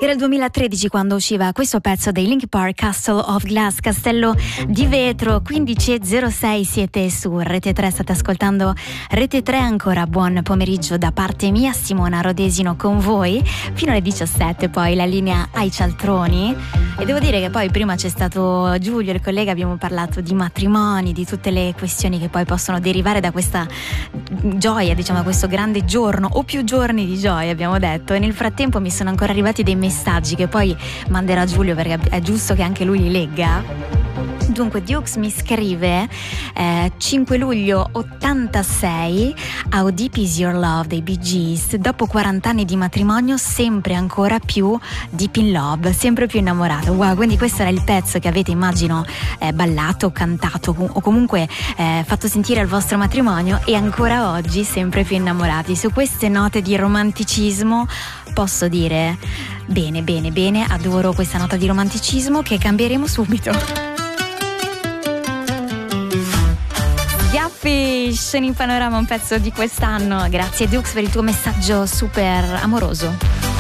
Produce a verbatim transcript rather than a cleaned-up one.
Era il duemilatredici quando usciva questo pezzo dei Linkin Park, Castle of Glass, Castello di Vetro. Quindici e zero sei, siete su Rete tre, state ascoltando Rete tre. Ancora buon pomeriggio da parte mia, Simona Rodesino con voi fino alle diciassette, poi la linea ai cialtroni. E devo dire che poi prima c'è stato Giulio, il collega, abbiamo parlato di matrimoni, di tutte le questioni che poi possono derivare da questa gioia, diciamo, da questo grande giorno o più giorni di gioia, abbiamo detto. E nel frattempo mi sono ancora arrivati dei messaggi che poi manderò a Giulio perché è giusto che anche lui li legga. Dunque Dukes mi scrive eh, cinque luglio ottantasei, How Deep Is Your Love dei Bee Gees. Dopo quaranta anni di matrimonio sempre ancora più deep in love, sempre più innamorato. Wow, quindi questo era il pezzo che avete, immagino, eh, ballato, cantato o comunque eh, fatto sentire al vostro matrimonio, e ancora oggi sempre più innamorati. Su queste note di romanticismo posso dire bene, bene, bene, adoro questa nota di romanticismo che cambieremo subito. Scene in panorama, un pezzo di quest'anno. Grazie Dukes per il tuo messaggio super amoroso.